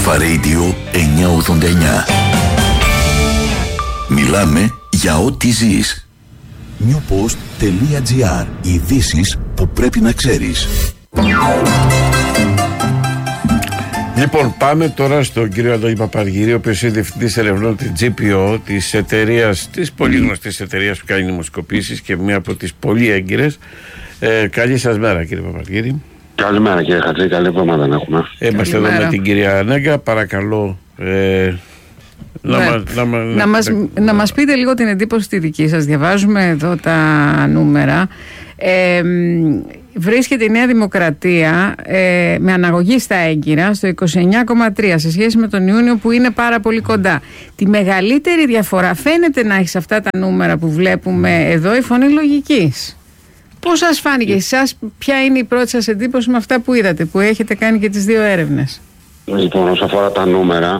Αλφα Radio 989. Μιλάμε για ό,τι ζεις. newpost.gr. Ειδήσεις που πρέπει να ξέρεις. Λοιπόν, πάμε τώρα στον κύριο Αντώνη Παπαργύρη, ο οποίος είναι διευθυντής ερευνών της GPO, της εταιρείας, της πολύ γνωστής εταιρείας που κάνει δημοσκοπήσεις και μία από τις πολύ έγκυρες. Καλή σας μέρα, κύριε Παπαργύρη. Καλημέρα, κύριε Χατζή, καλή εβδομάδα να έχουμε. Είμαστε εδώ με την κυρία Νέγκα. Παρακαλώ να μας πείτε λίγο την εντύπωση τη δική σας. Διαβάζουμε εδώ τα νούμερα. Βρίσκεται η Νέα Δημοκρατία με αναγωγή στα έγκυρα στο 29,3 σε σχέση με τον Ιούνιο που είναι πάρα πολύ κοντά. Τη μεγαλύτερη διαφορά φαίνεται να έχει σε αυτά τα νούμερα που βλέπουμε εδώ η Φωνή Λογικής. Πώς σας φάνηκε εσάς, ποια είναι η πρώτη σας εντύπωση με αυτά που είδατε, που έχετε κάνει και τις δύο έρευνες? Λοιπόν, όσον αφορά τα νούμερα,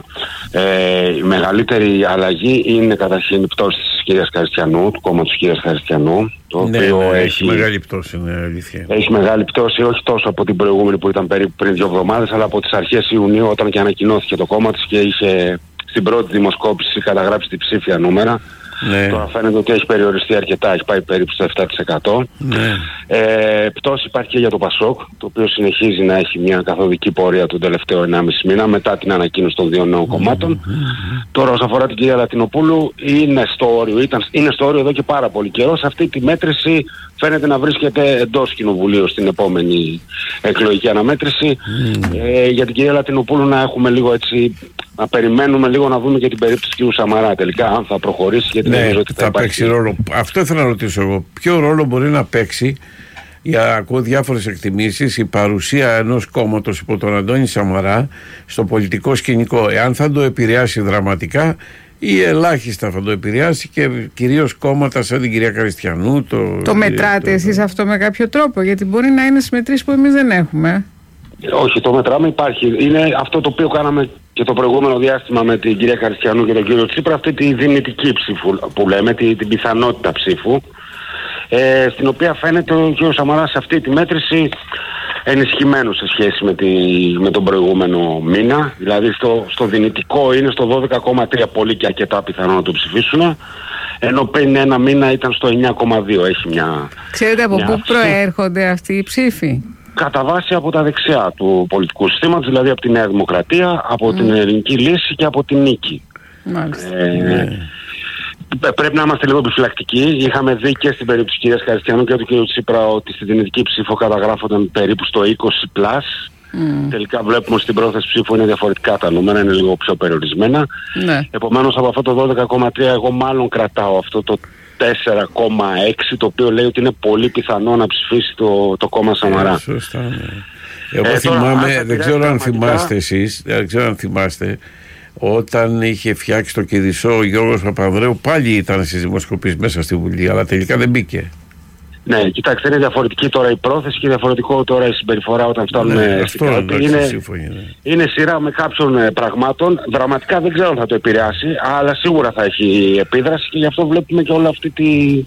η μεγαλύτερη αλλαγή είναι καταρχήν η πτώση της κυρίας Χαριστιανού, του κόμματος της κυρίας Χαριστιανού. Το οποίο έχει μεγάλη πτώση, είναι αλήθεια. Έχει μεγάλη πτώση, όχι τόσο από την προηγούμενη που ήταν περίπου πριν 2 εβδομάδες, αλλά από τις αρχές Ιουνίου, όταν και ανακοινώθηκε το κόμμα της και είχε στην πρώτη δημοσκόπηση καταγράψει την ψήφια νούμερα. Ναι. Τώρα φαίνεται ότι έχει περιοριστεί αρκετά, έχει πάει περίπου στο 7%. Ναι. Πτώση υπάρχει και για το Πασόκ, το οποίο συνεχίζει να έχει μια καθοδική πορεία τον τελευταίο 1,5 μήνα μετά την ανακοίνωση των δύο νέων κομμάτων. Τώρα όσον αφορά την κυρία Λατινοπούλου, είναι στο όριο εδώ και πάρα πολύ καιρό. Σε αυτή τη μέτρηση φαίνεται να βρίσκεται εντός κοινοβουλίου στην επόμενη εκλογική αναμέτρηση. Για την κυρία Λατινοπούλου να έχουμε λίγο έτσι, να περιμένουμε λίγο να δούμε και την περίπτωση του κ. Σαμαρά τελικά, αν θα προχωρήσει, γιατί νομίζω ότι θα παίξει ρόλο. Αυτό ήθελα να ρωτήσω εγώ. Ποιο ρόλο μπορεί να παίξει, για ακούω διάφορες εκτιμήσεις, η παρουσία ενός κόμματος υπό τον Αντώνη Σαμαρά στο πολιτικό σκηνικό, εάν θα το επηρεάσει δραματικά ή ελάχιστα θα το επηρεάσει, και κυρίως κόμματα σαν την κυρία Χαριστιανού. Το μετράτε εσείς αυτό με κάποιο τρόπο? Γιατί μπορεί να είναι συμμετρήσεις που εμείς δεν έχουμε. Όχι, το μετράμε, υπάρχει. Είναι αυτό το οποίο κάναμε και το προηγούμενο διάστημα με την κυρία Χαριστιανού και τον κύριο Τσίπρα, αυτή τη δυνητική ψήφου που λέμε, την πιθανότητα ψήφου, στην οποία φαίνεται ο κ. Σαμαράς σε αυτή τη μέτρηση ενισχυμένο σε σχέση με τον προηγούμενο μήνα. Δηλαδή στο δυνητικό είναι στο 12,3 πολύ και αρκετά πιθανό να το ψηφίσουν, ενώ πριν ένα μήνα ήταν στο 9,2. Έχει μια... Ξέρετε από πού προέρχονται αυτοί οι ψήφοι? Κατά βάση από τα δεξιά του πολιτικού συστήματος, δηλαδή από τη Νέα Δημοκρατία, από την Ελληνική Λύση και από την Νίκη. Πρέπει να είμαστε λίγο επιφυλακτικοί. Είχαμε δει και στην περίπτωση της κυρίας Χαριστιανού και του κ. Τσίπρα ότι στη δυνητική ψήφο καταγράφονταν περίπου στο 20+. Τελικά βλέπουμε στην πρόθεση ψήφου είναι διαφορετικά τα νούμερα, είναι λίγο πιο περιορισμένα. Επομένως από αυτό το 12,3 εγώ μάλλον κρατάω αυτό το 4,6, το οποίο λέει ότι είναι πολύ πιθανό να ψηφίσει το κόμμα Σαμαρά. Σωστά, ναι. Εγώ θυμάμαι, δεν ξέρω αν θυμάστε εσείς, δεν ξέρω αν θυμάστε, όταν είχε φτιάξει το Κηδισό ο Γιώργος Παπανδρέου, πάλι ήταν στις δημοσκοπήσεις μέσα στη Βουλή, αλλά τελικά δεν μπήκε. Ναι, κοιτάξτε, είναι διαφορετική τώρα η πρόθεση και διαφορετικό τώρα η συμπεριφορά όταν φτάνουμε στην κάλπη. Είναι σειρά με κάποιων πραγμάτων. Δραματικά δεν ξέρω αν θα το επηρεάσει, αλλά σίγουρα θα έχει επίδραση, και γι' αυτό βλέπουμε και όλη αυτή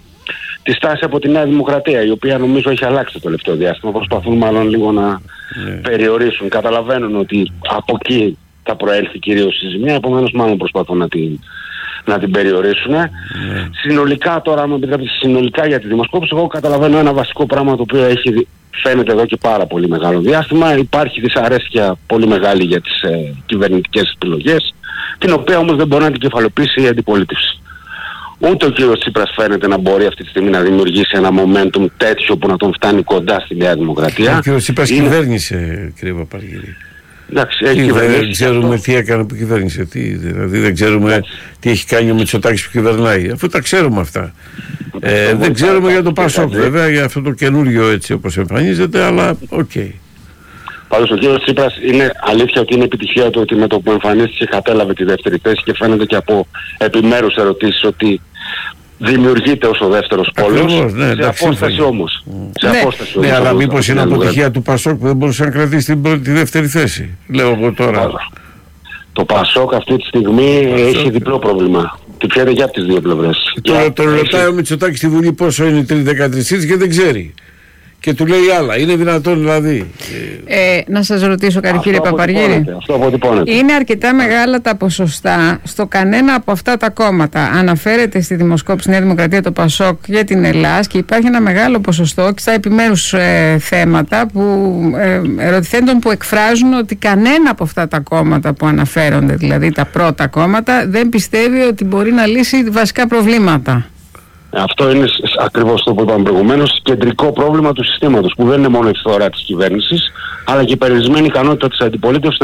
τη στάση από τη Νέα Δημοκρατία, η οποία νομίζω έχει αλλάξει το τελευταίο διάστημα. Προσπαθούν μάλλον λίγο να περιορίσουν. Καταλαβαίνουν ότι από εκεί θα προέλθει κυρίως η ζημιά, επομένως μάλλον προσπαθούν να την περιορίσουν. Συνολικά τώρα, αν μου επιτρέπετε, συνολικά για τη δημοσκόπηση, εγώ καταλαβαίνω ένα βασικό πράγμα το οποίο φαίνεται εδώ και πάρα πολύ μεγάλο διάστημα. Υπάρχει δυσαρέσκεια πολύ μεγάλη για τις κυβερνητικές επιλογές, την οποία όμως δεν μπορεί να την κεφαλοποιήσει η αντιπολίτευση. Ούτε ο κ. Τσίπρας φαίνεται να μπορεί αυτή τη στιγμή να δημιουργήσει ένα momentum τέτοιο που να τον φτάνει κοντά στη Νέα Δημοκρατία. Ο κ. Τσίπρας κυβέρνησε, κ. Παπαργύρη. Εντάξει, δεν ξέρουμε τι έκανε που κυβέρνησε, δηλαδή δεν ξέρουμε τι έχει κάνει ο Μητσοτάκης που κυβερνάει, αφού τα ξέρουμε αυτά. Δεν ξέρουμε για το Πασόκ βέβαια, για αυτό το καινούριο έτσι όπως εμφανίζεται, αλλά οκ. Πάντως ο κ. Τσίπρας είναι αλήθεια ότι είναι επιτυχία του ότι με το που εμφανίστηκε κατέλαβε τη δεύτερη θέση, και φαίνεται και από επιμέρους ερωτήσεις ότι δημιουργείται ως ο δεύτερος πόλος, σε απόσταση όμως. Ναι, αλλά μήπως είναι αποτυχία του Πασόκ που δεν μπορούσε να κρατήσει τη δεύτερη θέση, λέω εγώ τώρα. Το Πασόκ αυτή τη στιγμή έχει διπλό πρόβλημα. Τι πιέται και από τις δύο πλευρές. Τώρα τον ρωτάει ο Μητσοτάκης στη Βουλή πόσο είναι 13 και δεν ξέρει. και του λέει άλλα. Είναι δυνατόν δηλαδή? Να σας ρωτήσω κάτι, κύριε Παπαργύρη. Αυτό αποτυπώνεται. Είναι αρκετά μεγάλα τα ποσοστά στο κανένα από αυτά τα κόμματα. Αναφέρεται στη δημοσκόπηση Νέα Δημοκρατία, το ΠΑΣΟΚ για την Ελλάδα, και υπάρχει ένα μεγάλο ποσοστό και στα επιμέρους θέματα ερωτηθέντων που εκφράζουν ότι κανένα από αυτά τα κόμματα που αναφέρονται, δηλαδή τα πρώτα κόμματα, δεν πιστεύει ότι μπορεί να λύσει βασικά προβλήματα. Αυτό είναι ακριβώς το που είπαμε προηγουμένως, κεντρικό πρόβλημα του συστήματος, που δεν είναι μόνο η φθορά της κυβέρνησης, αλλά και η περιορισμένη ικανότητα της αντιπολίτευσης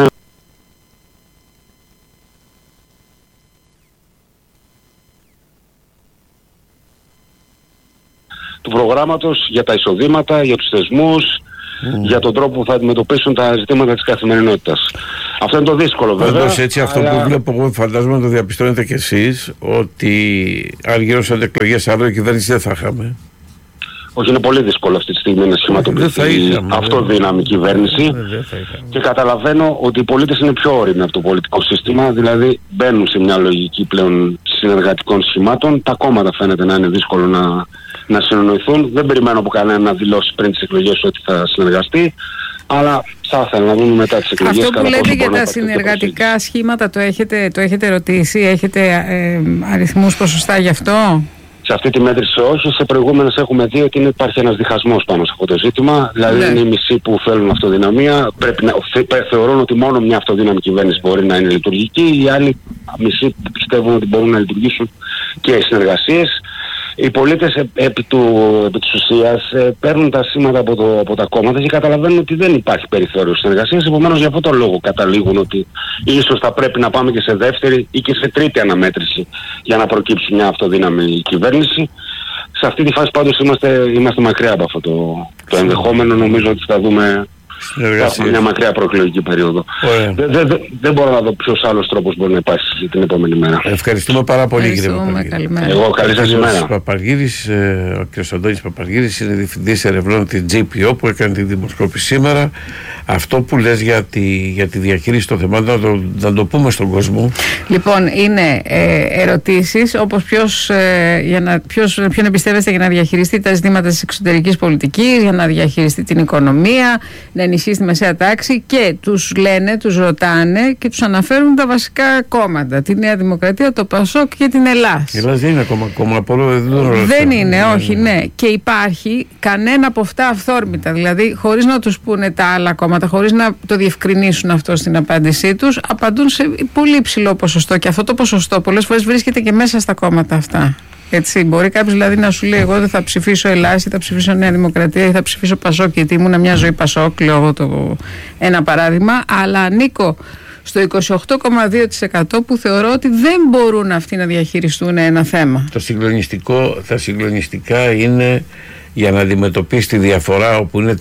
του προγράμματος για τα εισοδήματα, για τους θεσμούς, για τον τρόπο που θα αντιμετωπίσουν τα ζητήματα της καθημερινότητας. Αυτό είναι το δύσκολο βέβαια. Πάντως έτσι αυτό που βλέπω εγώ, φαντάζομαι να το διαπιστώνετε κι εσείς, ότι αν γύρωσαν εκλογές αύριο κυβέρνηση δεν θα είχαμε. Όχι, είναι πολύ δύσκολο αυτή τη στιγμή να σχηματοποιηθεί αυτοδύναμη κυβέρνηση. Και καταλαβαίνω ότι οι πολίτες είναι πιο όριμοι από το πολιτικό σύστημα, δηλαδή μπαίνουν σε μια λογική πλέον συνεργατικών σχημάτων. Τα κόμματα φαίνεται να είναι δύσκολο να συνεννοηθούν. Δεν περιμένω από κανένα να δηλώσει πριν τις εκλογές ότι θα συνεργαστεί, αλλά θα ήθελα να δούμε μετά τις εκλογές. Αυτό που λέτε για τα συνεργατικά σχήματα το έχετε ρωτήσει, έχετε αριθμούς, ποσοστά γι' αυτό? Σε αυτή τη μέτρηση όχι, σε προηγούμενες έχουμε δει ότι υπάρχει ένας διχασμός πάνω σε αυτό το ζήτημα. Δηλαδή είναι οι μισοί που θέλουν αυτοδυναμία, θεωρούν ότι μόνο μια αυτοδύναμη κυβέρνηση μπορεί να είναι λειτουργική, οι άλλοι μισοί που πιστεύουν ότι μπορούν να λειτουργήσουν και οι συνεργασίες. Οι πολίτες επί της ουσίας παίρνουν τα σήματα από τα κόμματα και καταλαβαίνουν ότι δεν υπάρχει περιθώριο συνεργασίας. Επομένως για αυτόν τον λόγο καταλήγουν ότι ίσως θα πρέπει να πάμε και σε δεύτερη ή και σε τρίτη αναμέτρηση για να προκύψει μια αυτοδύναμη κυβέρνηση. Σε αυτή τη φάση πάντως είμαστε μακριά από αυτό το ενδεχόμενο. Νομίζω ότι θα δούμε μια μακριά προεκλογική περίοδο. Δεν μπορώ να δω ποιος άλλος τρόπος μπορεί να υπάρχει την επόμενη μέρα. Ευχαριστούμε πάρα πολύ, κύριε Παπαργύρη. Εγώ καλή σας ημέρα. Ο κ. Αντώνης Παπαργύρης είναι διευθυντής ερευνών της JPO που έκανε τη δημοσκόπηση σήμερα. Αυτό που λες για τη διαχείριση των θεμάτων να το πούμε στον κόσμο. Λοιπόν, είναι ερωτήσεις όπως ποιον εμπιστεύεστε για να διαχειριστεί τα ζητήματα της εξωτερικής πολιτικής, για να διαχειριστεί την οικονομία, να ενισχύσει τη μεσαία τάξη, και τους ρωτάνε και τους αναφέρουν τα βασικά κόμματα, τη Νέα Δημοκρατία, το ΠΑΣΟΚ και την Ελλάδα. Η Ελλάδα δεν είναι ακόμα κόμμα, δεν είναι, όχι, ναι. Και υπάρχει κανένα από αυτά αυθόρμητα, δηλαδή χωρίς να τους πούνε τα άλλα κόμματα, χωρίς να το διευκρινίσουν αυτό στην απάντησή τους, απαντούν σε πολύ υψηλό ποσοστό, και αυτό το ποσοστό πολλές φορές βρίσκεται και μέσα στα κόμματα αυτά. Έτσι, μπορεί κάποιος δηλαδή να σου λέει: εγώ δεν θα ψηφίσω Ελλάδα ή θα ψηφίσω Νέα Δημοκρατία ή θα ψηφίσω ΠΑΣΟΚ, γιατί ήμουν μια ζωή ΠΑΣΟΚ, λέω εγώ ένα παράδειγμα, αλλά ανήκω στο 28,2% που θεωρώ ότι δεν μπορούν αυτοί να διαχειριστούν ένα θέμα. Τα συγκλονιστικά είναι για να αντιμετωπίσει τη διαφορά, όπου είναι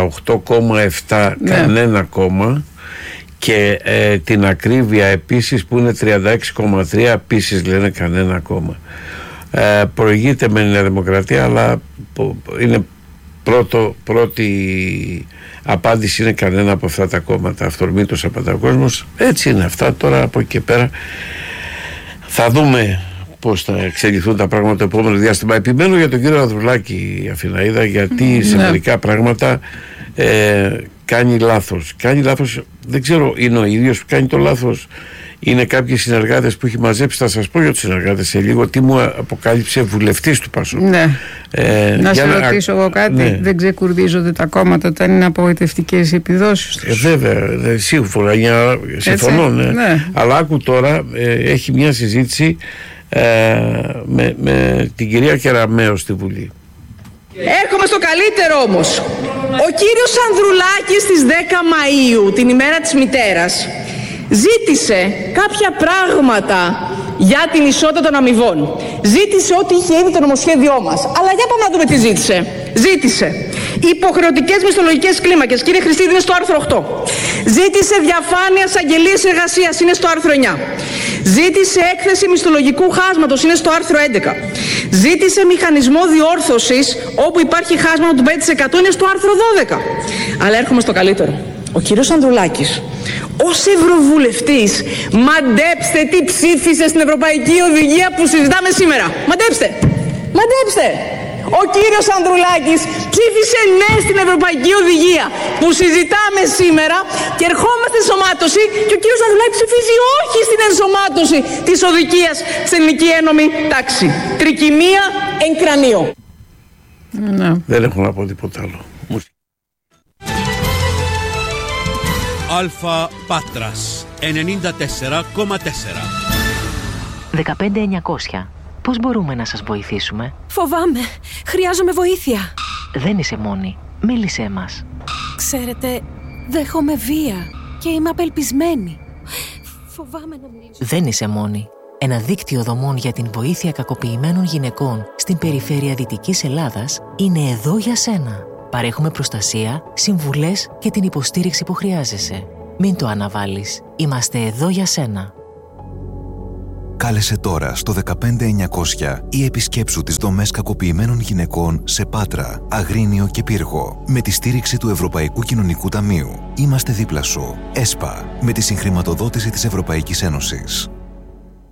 38,7 κανένα κόμμα, και την ακρίβεια επίσης που είναι 36,3 επίσης λένε κανένα κόμμα. Προηγείται με η Νέα Δημοκρατία, αλλά είναι πρώτη απάντηση είναι κανένα από αυτά τα κόμματα. Αυθορμήτως απαντά ο κόσμος. Έτσι είναι αυτά. Τώρα από εκεί και πέρα θα δούμε πώς θα εξελιχθούν τα πράγματα το επόμενο διάστημα. Επιμένω για τον κύριο Ανδρουλάκη, Αθηναίδα, γιατί σε μερικά πράγματα κάνει λάθος. Κάνει λάθος, δεν ξέρω, είναι ο ίδιος που κάνει το λάθος, είναι κάποιοι συνεργάτες που έχει μαζέψει. Θα σας πω για τους συνεργάτες σε λίγο, τι μου αποκάλυψε βουλευτής του ΠΑΣΟΚ. Ναι. Να σε ρωτήσω εγώ κάτι. Ναι. Δεν ξεκουρδίζονται τα κόμματα όταν είναι απογοητευτικές οι επιδόσεις τους? Βέβαια, σίγουρα, συμφωνώ. Ναι. Αλλά άκου τώρα, έχει μια συζήτηση με την κυρία Κεραμέο στη Βουλή. Έρχομαι στο καλύτερο όμως. Ο κύριος Ανδρουλάκης στις 10 Μαΐου, την ημέρα της μητέρας, ζήτησε κάποια πράγματα για την ισότητα των αμοιβών. Ζήτησε ό,τι είχε ήδη το νομοσχέδιό μας. Αλλά για πάμε να δούμε τι ζήτησε. Ζήτησε υποχρεωτικές μισθολογικές κλίμακες. Κύριε Χριστίδη, είναι στο άρθρο 8. Ζήτησε διαφάνεια αγγελίες εργασίας. Είναι στο άρθρο 9. Ζήτησε έκθεση μισθολογικού χάσματος. Είναι στο άρθρο 11. Ζήτησε μηχανισμό διόρθωσης όπου υπάρχει χάσμα του 5%. Είναι στο άρθρο 12. Αλλά έρχομαι στο καλύτερο. Ο κύριος Ανδρουλάκης, ως Ευρωβουλευτής, μαντέψτε τι ψήφισε στην Ευρωπαϊκή Οδηγία που συζητάμε σήμερα. Μαντέψτε. ο κύριος Ανδρουλάκης ψήφισε ναι στην Ευρωπαϊκή Οδηγία που συζητάμε σήμερα και ερχόμαστε ενσωμάτωση και ο κύριος Ανδρουλάκης ψηφίζει όχι στην ενσωμάτωση της οδηγίας στην ελληνική ένομη τάξη. Τρικυμία εν κρανίο. Δεν έχω να πω τίποτα άλλο. Αλφα Πάτρας 94,4. 15900. Πώς μπορούμε να σας βοηθήσουμε? Φοβάμαι. Χρειάζομαι βοήθεια. Δεν είσαι μόνη. Μίλησέ μας. Ξέρετε, δέχομαι βία και είμαι απελπισμένη. Φοβάμαι να μιλήσω. Δεν είσαι μόνη. Ένα δίκτυο δομών για την βοήθεια κακοποιημένων γυναικών στην περιφέρεια Δυτικής Ελλάδας είναι εδώ για σένα. Παρέχουμε προστασία, συμβουλές και την υποστήριξη που χρειάζεσαι. Μην το αναβάλεις. Είμαστε εδώ για σένα. Κάλεσε τώρα στο 15900 ή επισκέψου τις δομές κακοποιημένων γυναικών σε Πάτρα, Αγρίνιο και Πύργο με τη στήριξη του Ευρωπαϊκού Κοινωνικού Ταμείου. Είμαστε δίπλα σου. ΕΣΠΑ, με τη συγχρηματοδότηση της Ευρωπαϊκής Ένωσης.